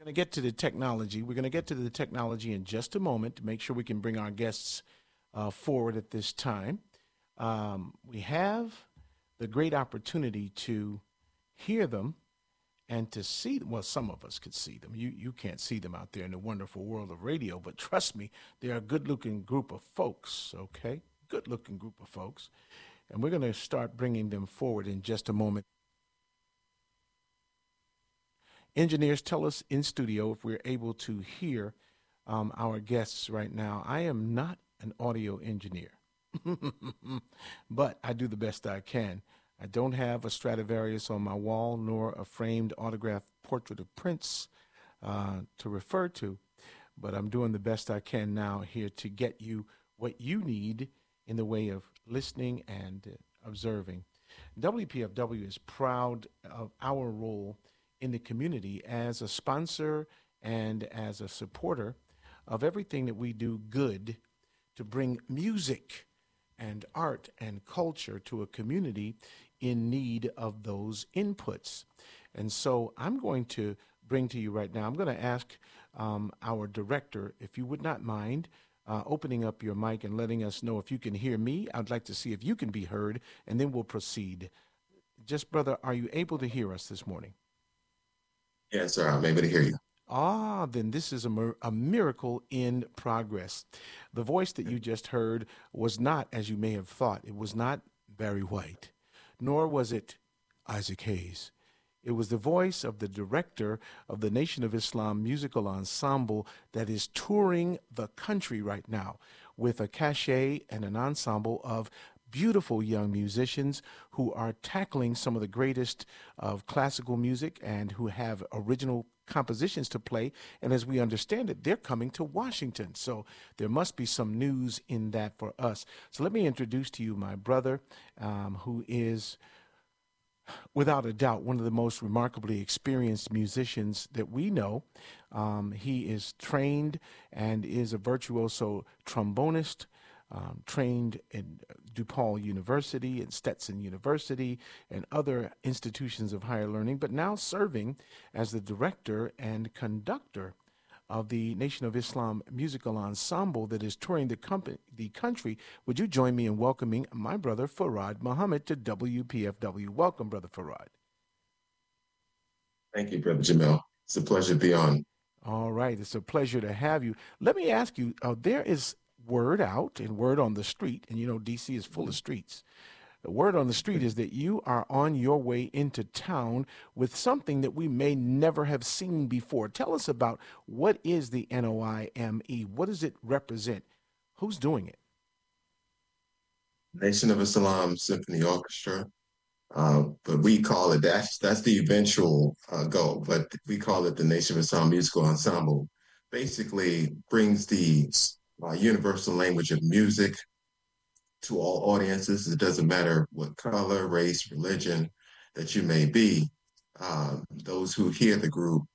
Going to get to the technology. We're going to get to the technology in just a moment to make sure we can bring our guests forward at this time. We have the great opportunity to hear them and to see them. Well, some of us could see them. You can't see them out there in the wonderful world of radio, but trust me, they're a good-looking group of folks, okay? Good-looking group of folks. And we're going to start bringing them forward in just a moment. Engineers, tell us in studio if we're able to hear our guests right now. I am not an audio engineer, but I do the best I can. I don't have a Stradivarius on my wall nor a framed autographed portrait of Prince to refer to, but I'm doing the best I can now here to get you what you need in the way of listening and observing. WPFW is proud of our role in the community as a sponsor and as a supporter of everything that we do good to bring music and art and culture to a community in need of those inputs. And so I'm going to bring to you right now, I'm going to ask our director, if you would not mind opening up your mic and letting us know if you can hear me. I'd like to see if you can be heard, and then we'll proceed. Just, brother, are you able to hear us this morning? Yes, sir. I'm able to hear you. Ah, then this is a miracle in progress. The voice that you just heard was not, as you may have thought, it was not Barry White, nor was it Isaac Hayes. It was the voice of the director of the Nation of Islam musical ensemble that is touring the country right now with a cachet and an ensemble of beautiful young musicians who are tackling some of the greatest of classical music and who have original compositions to play. And as we understand it, they're coming to Washington. So there must be some news in that for us. So let me introduce to you my brother, who is without a doubt one of the most remarkably experienced musicians that we know. He is trained and is a virtuoso trombonist, trained in DePaul University and Stetson University and other institutions of higher learning, but now serving as the director and conductor of the Nation of Islam musical ensemble that is touring the country. Would you join me in welcoming my brother Farad Muhammad to WPFW? Welcome, brother Farad. Thank you, Brother Jamel. It's a pleasure to be on. All right, it's a pleasure to have you. Let me ask you, there is word out and word on the street, and you know DC is full of streets. The word on the street is that you are on your way into town with something that we may never have seen before. Tell us about what is the NOIME? What does it represent? Who's doing it? Nation of Islam Symphony Orchestra, but we call it that's the eventual goal, but we call it the Nation of Islam Musical Ensemble. Basically, brings the universal language of music to all audiences. It doesn't matter what color, race, religion that you may be. Those who hear the group